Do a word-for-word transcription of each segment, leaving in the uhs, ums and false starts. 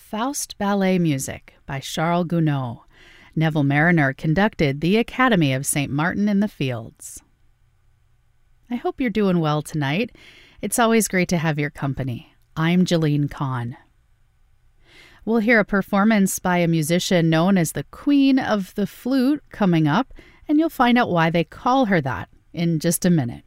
Faust Ballet Music by Charles Gounod. Neville Mariner conducted the Academy of Saint Martin in the Fields. I hope you're doing well tonight. It's always great to have your company. I'm Jolene Kahn. We'll hear a performance by a musician known as the Queen of the Flute coming up, and you'll find out why they call her that in just a minute.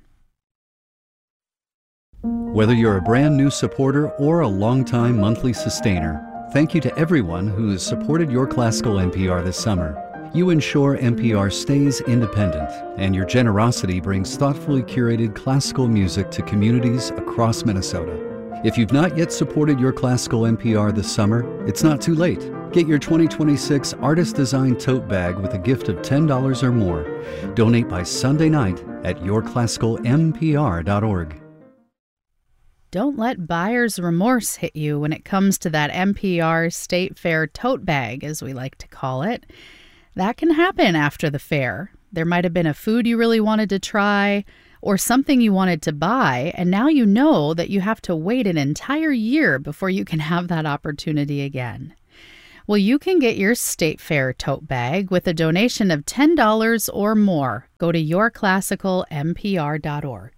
Whether you're a brand new supporter or a longtime monthly sustainer, thank you to everyone who has supported Your Classical N P R this summer. You ensure N P R stays independent, and your generosity brings thoughtfully curated classical music to communities across Minnesota. If you've not yet supported Your Classical N P R this summer, it's not too late. Get your twenty twenty-six Artist Design Tote Bag with a gift of ten dollars or more. Donate by Sunday night at your classical m p r dot org. Don't let buyer's remorse hit you when it comes to that N P R State Fair tote bag, as we like to call it. That can happen after the fair. There might have been a food you really wanted to try or something you wanted to buy, and now you know that you have to wait an entire year before you can have that opportunity again. Well, you can get your State Fair tote bag with a donation of ten dollars or more. Go to your classical m p r dot org.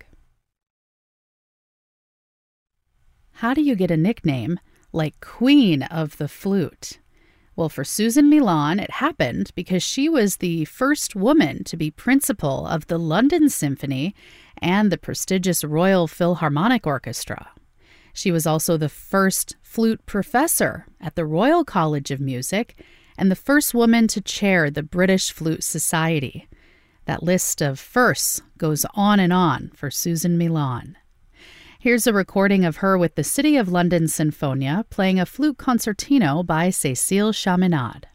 How do you get a nickname like Queen of the Flute? Well, for Susan Milan, it happened because she was the first woman to be principal of the London Symphony and the prestigious Royal Philharmonic Orchestra. She was also the first flute professor at the Royal College of Music and the first woman to chair the British Flute Society. That list of firsts goes on and on for Susan Milan. Here's a recording of her with the City of London Sinfonia playing a flute concertino by Cécile Chaminade.